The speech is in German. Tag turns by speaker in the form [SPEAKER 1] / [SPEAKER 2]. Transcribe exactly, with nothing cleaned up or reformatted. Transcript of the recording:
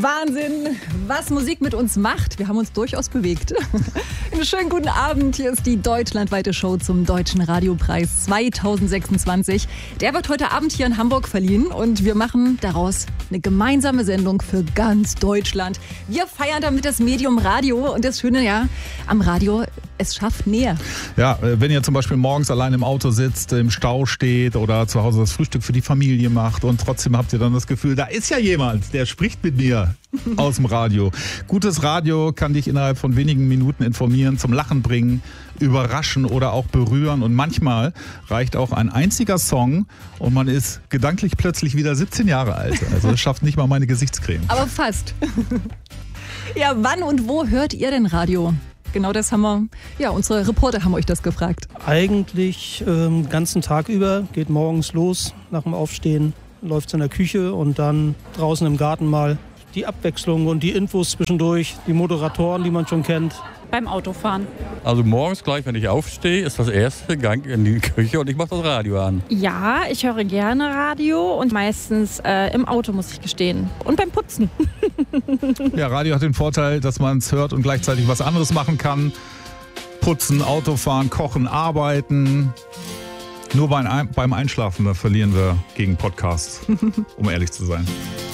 [SPEAKER 1] Wahnsinn, was Musik mit uns macht. Wir haben uns durchaus bewegt. Einen schönen guten Abend. Hier ist die deutschlandweite Show zum Deutschen Radiopreis zwanzig sechsundzwanzig. Der wird heute Abend hier in Hamburg verliehen und wir machen daraus eine gemeinsame Sendung für ganz Deutschland. Wir feiern damit das Medium Radio und das Schöne ja am Radio, es schafft näher.
[SPEAKER 2] Ja, wenn ihr zum Beispiel morgens allein im Auto sitzt, im Stau steht oder zu Hause das Frühstück für die Familie macht und trotzdem habt ihr dann das Gefühl, da ist ja jemand, der spricht mit mir aus dem Radio. Gutes Radio kann dich innerhalb von wenigen Minuten informieren, zum Lachen bringen, überraschen oder auch berühren und manchmal reicht auch ein einziger Song und man ist gedanklich plötzlich wieder siebzehn Jahre alt. Also das schafft nicht mal meine Gesichtscreme.
[SPEAKER 1] Aber fast. Ja, wann und wo hört ihr denn Radio? Genau das haben wir, ja, unsere Reporter haben euch das gefragt.
[SPEAKER 3] Eigentlich ähm, den ganzen Tag über, geht morgens los, nach dem Aufstehen, läuft in der Küche und dann draußen im Garten mal die Abwechslung und die Infos zwischendurch, die Moderatoren, die man schon kennt.
[SPEAKER 4] Beim Autofahren.
[SPEAKER 5] Also morgens gleich, wenn ich aufstehe, ist das erste Gang in die Küche und ich mache das Radio an.
[SPEAKER 4] Ja, ich höre gerne Radio und meistens äh, im Auto, muss ich gestehen. Und beim Putzen.
[SPEAKER 2] Ja, Radio hat den Vorteil, dass man es hört und gleichzeitig was anderes machen kann. Putzen, Autofahren, kochen, arbeiten. Nur beim Einschlafen, da verlieren wir gegen Podcasts, um ehrlich zu sein.